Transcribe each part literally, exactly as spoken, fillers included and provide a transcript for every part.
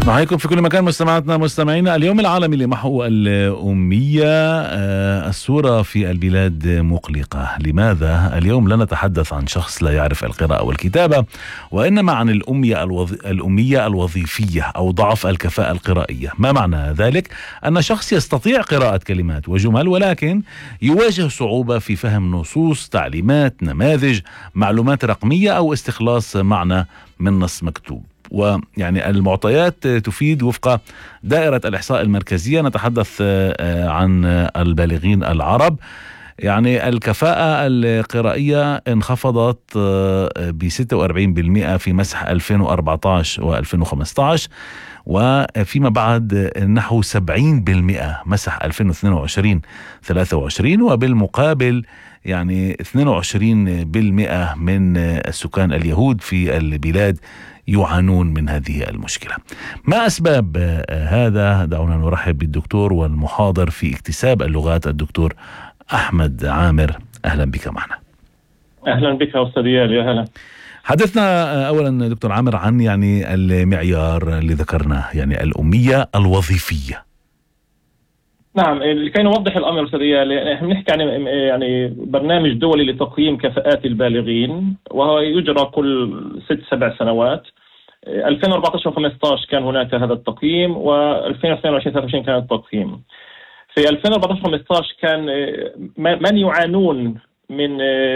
معكم في كل مكان مستمعاتنا مستمعينا. اليوم العالمي لمحو الأمية. الصورة في البلاد مقلقة. لماذا؟ اليوم لا نتحدث عن شخص لا يعرف القراءة والكتابة، وإنما عن الأمية, الوظ... الأمية الوظيفية أو ضعف الكفاءة القرائية. ما معنى ذلك؟ أن شخص يستطيع قراءة كلمات وجمل، ولكن يواجه صعوبة في فهم نصوص، تعليمات، نماذج، معلومات رقمية أو استخلاص معنى من نص مكتوب. ويعني المعطيات تفيد وفق دائرة الإحصاء المركزية، نتحدث عن البالغين العرب، يعني الكفاءة القرائية انخفضت ب ستة وأربعين بالمئة في مسح ألفين وأربعة عشر وألفين وخمسة عشر، وفيما بعد نحو سبعين بالمئة مسح ألفين واثنين وعشرين ثلاثة وعشرين، وبالمقابل يعني اثنين وعشرين بالمئة من السكان اليهود في البلاد يعانون من هذه المشكلة. ما أسباب هذا؟ دعونا نرحب بالدكتور والمحاضر في اكتساب اللغات الدكتور أحمد عامر. أهلا بك معنا. أهلا بك أستاذ يال، يا هلا. حدثنا أولا دكتور عامر عن يعني المعيار اللي ذكرناه، يعني الأمية الوظيفية. نعم، لكي نوضح الأمر أستاذ يال، نحن نحكي عن يعني برنامج دولي لتقييم كفاءات البالغين، وهو يجرى كل ست سبع سنوات. ألفين وأربعة عشر وخمسة عشر كان هناك هذا التقييم، وألفين واثنين وعشرين ثلاثة وعشرين كان التقييم. في ألفين وأربعة عشر وخمسة عشر كان من يعانون من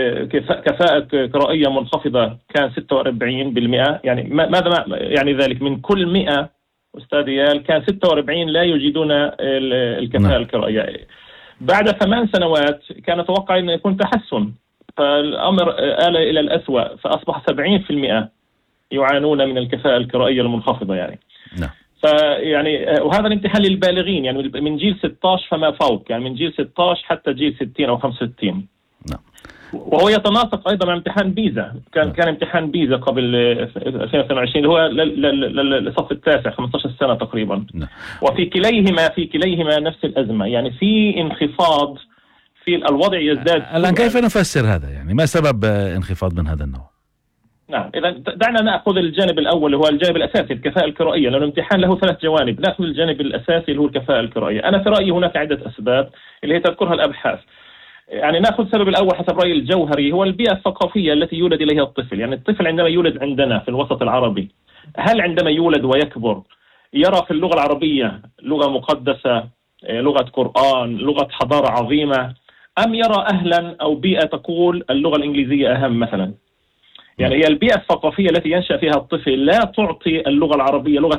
كفاءة قرائية منخفضة كان ستة وأربعين بالمئة. يعني ماذا يعني ذلك؟ من كل مئة أستاذ يال كان ستة وأربعين لا يجدون الكفاءة القرائية. بعد ثمان سنوات كان أتوقع أن يكون تحسن، فالأمر آل إلى الأسوأ، فأصبح سبعين بالمئة يعانون من الكفاءة القرائية المنخفضة. يعني نعم. فيعني وهذا الامتحان للبالغين، يعني من جيل ستة عشر فما فوق، يعني من جيل ستة عشر حتى جيل ستين أو خمسة وستين. نعم. وهو يتناسق أيضا مع امتحان بيزا. كان نعم. كان امتحان بيزا قبل ألفين واثنين وعشرين اللي هو للصف التاسع، خمسة عشر سنة تقريبا. نعم. وفي كليهما في كليهما نفس الأزمة، يعني في انخفاض في الوضع يزداد. الآن كيف نفسر هذا؟ يعني ما سبب انخفاض من هذا النوع؟ نعم، إذا دعنا نأخذ الجانب الأول اللي هو الجانب الأساسي، الكفاءة القرائية، لأن الامتحان له ثلاث جوانب. نأخذ الجانب الأساسي اللي هو الكفاءة القرائية. أنا في رأيي هناك عدة أسباب اللي هي تذكرها الأبحاث. يعني نأخذ السبب الأول حسب رأيي الجوهري، هو البيئة الثقافية التي يولد إليها الطفل. يعني الطفل عندما يولد عندنا في الوسط العربي، هل عندما يولد ويكبر يرى في اللغة العربية لغة مقدسة، لغة قرآن، لغة حضارة عظيمة، أم يرى أهلا أو بيئة تقول اللغة الإنجليزية أهم مثلا؟ يعني هي البيئة الثقافية التي ينشأ فيها الطفل لا تعطي اللغة العربية لغة